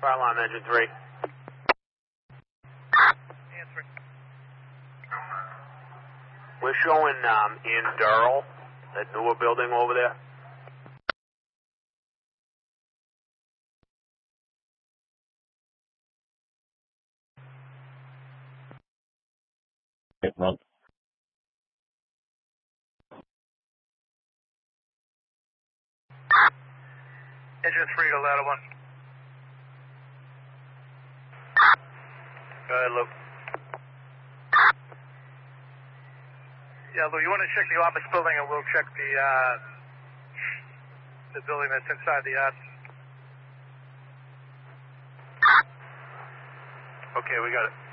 Fire alarm, engine 3. Answering. We're showing in Durrell, that newer building over there. Run. Engine 3 to ladder 1. Go ahead, Luke. Yeah, Lou, you want to check the office building and we'll check the building that's inside the yard. Okay, we got it.